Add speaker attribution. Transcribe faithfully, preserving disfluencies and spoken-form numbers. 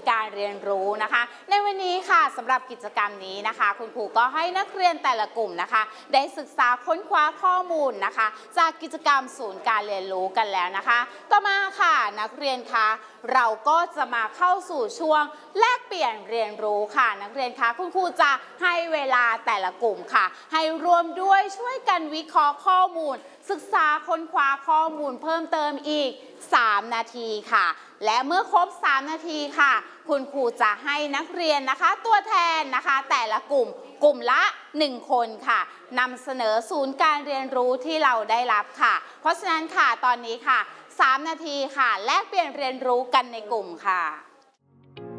Speaker 1: ย์การเรียนรู้นะคะในวันนี้ค่ะสำหรับกิจกรรมนี้นะคะคุณครูก็ให้นักเรียนแต่ละกลุ่มนะคะได้ศึกษาค้นคว้าข้อมูลนะคะจากกิจกรรมศูนย์การเรียนรู้กันแล้วนะคะต่อมาค่ะนักเรียนคะเราก็จะมาเข้าสู่ช่วงแลกเปลี่ยนเรียนรู้ค่ะนักเรียนคะคุณครูจะให้เวลาแต่ละกลุ่มค่ะให้รวมด้วยช่วยกันวิเคราะห์ข้อมูลศึกษาค้นคว้าข้อมูลเพิ่มเติมอีกสามนาทีค่ะและเมื่อครบสามนาทีค่ะคุณครูจะให้นักเรียนนะคะตัวแทนนะคะแต่ละกลุ่มกลุ่มละหนึ่งคนค่ะนำเสนอศูนย์การเรียนรู้ที่เราได้รับค่ะเพราะฉะนั้นค่ะตอนนี้ค่ะสามนาทีค่ะแลกเปลี่ยนเรียนรู้กันในกลุ่มค่ะ